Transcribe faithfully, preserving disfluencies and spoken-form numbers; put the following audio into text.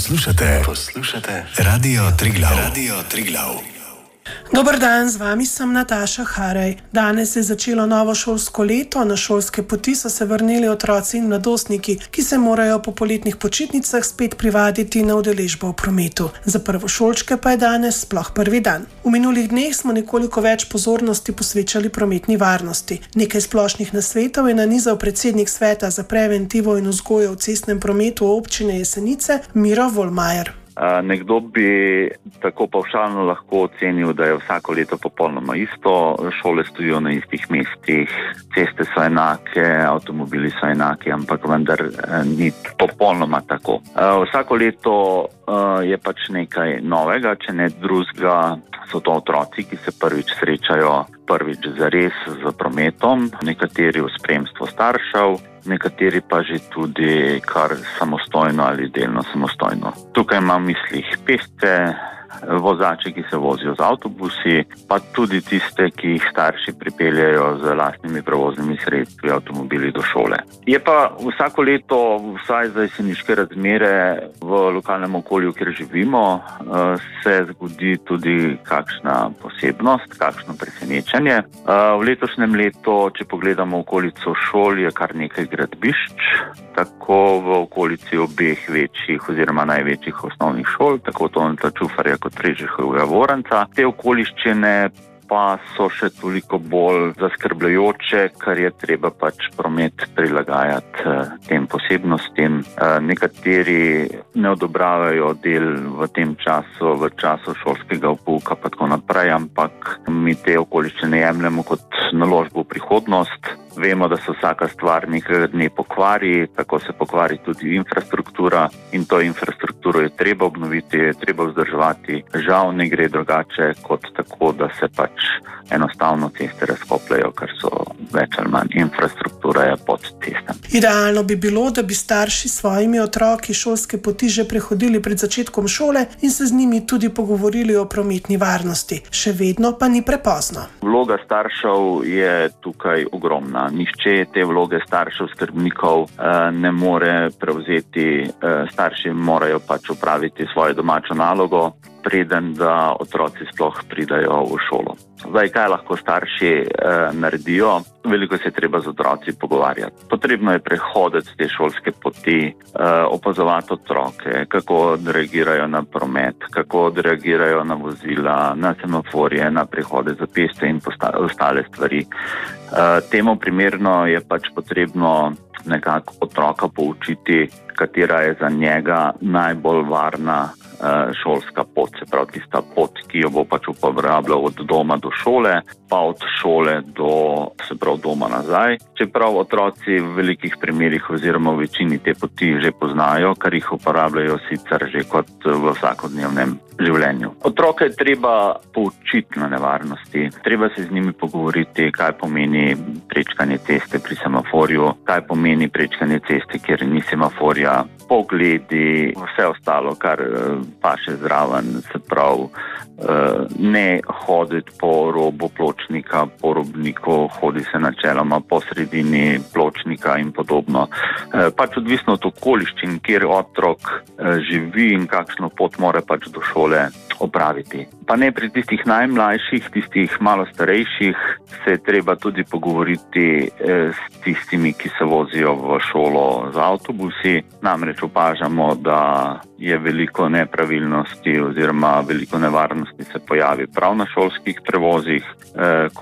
Poslušate, poslušate Radio Triglav. Radio Triglav. Dober dan, z vami sem Nataša Harej. Danes je začelo novo šolsko leto, na šolske poti so se vrnili otroci in mladostniki, ki se morajo po poletnih počitnicah spet privaditi na udeležbo v prometu. Za prvošolčke pa je danes sploh prvi dan. V minulih dneh smo nekoliko več pozornosti posvečali prometni varnosti. Nekaj splošnih nasvetov je nanizal predsednik sveta za preventivo in vzgojo v cestnem prometu občine Jesenice, Miro Volmajer. Nekdo bi tako pavšalno lahko ocenil, da je vsako leto popolnoma isto, šole stojijo na istih mestih, ceste so enake, avtomobili so enaki, ampak vendar ni popolnoma tako. Vsako leto je pač nekaj novega, če ne drugega, so to otroci, ki se prvič srečajo prvič zares z prometom, nekateri v spremstvu staršev, nekateri pa že tudi kar samostojno ali delno samostojno. Tukaj imam v mislih pešce, vozače, ki se vozijo z avtobusi, pa tudi tiste, ki jih starši pripeljajo z lastnimi prevoznimi sredstvi, avtomobili do šole. Je pa vsako leto, vsaj za jeseniške razmere v lokalnem okolju, kjer živimo, se zgodi tudi kakšna posebnost, kakšno presenečenje. V letošnjem letu, če pogledamo okolico šol, je kar nekaj gradbišč, tako v okolici obeh večjih oziroma največjih osnovnih šol, tako Toneta Čufarja kot Prežihovega Voranca. Te okoliščine pa so še toliko bolj zaskrbljujoče, ker je treba pač promet prilagajati tem posebnostim. Nekateri ne odobravajo del v tem času, v času šolskega pouka pa tako naprej, ampak mi te okoliščine jemljemo kot naložbo v prihodnost. Vemo, da se vsaka stvar nekega dne pokvari, tako se pokvari tudi infrastruktura in to infrastrukturo je treba obnoviti, je treba vzdrževati. Žal ne gre drugače kot tako, da se pač enostavno ceste razkopljajo, ker so več ali manj infrastruktura je pod cestami. Idealno bi bilo, da bi starši s svojimi otroki šolske poti že prehodili pred začetkom šole in se z njimi tudi pogovorili o prometni varnosti. Še vedno pa ni prepozno. Vloga staršev je tukaj ogromna. Nihče te vloge staršev, skrbnikov ne more prevzeti. Starši morajo pač opraviti svojo domačo nalogo, preden da otroci sploh pridajo v šolo. Zdaj, kaj lahko starši eh, naredijo? Veliko se je treba z otroci pogovarjati. Potrebno je prehoditi te šolske poti, eh, opazovati otroke, kako odreagirajo na promet, kako odreagirajo na vozila, na semaforje, na prehode za pešce in posta- ostale stvari. Eh, temu primerno je pač potrebno nekako otroka poučiti, katera je za njega najbolj varna šolska pot, se pravi tista pot, ki jo bo pač uporabljal od doma do šole, pa od šole do, se pravi, doma nazaj. Čeprav otroci v velikih primerih oziroma v večini te poti že poznajo, kar jih uporabljajo sicer že kot v vsakodnevnem življenju. Otroke je treba poučiti na nevarnosti, treba se z njimi pogovoriti, kaj pomeni prečkanje ceste pri semaforju, kaj pomeni prečkanje ceste, kjer ni semaforja, pogledi, vse ostalo, kar paše zraven, se pravi, ne hoditi po robu pločnika, po robniku, hodi se načeloma po sredini pločnika in podobno. Pač odvisno od okoliščin, kjer otrok živi in kakšno pot mora pač do šole opraviti. Pa ne pri tistih najmlajših, tistih malo starejših, se je treba tudi pogovoriti s tistimi, ki se vozijo v šolo z avtobusi. Namreč opažamo, da je veliko nepravilnosti oziroma veliko nevarnosti se pojavi prav na šolskih prevozih,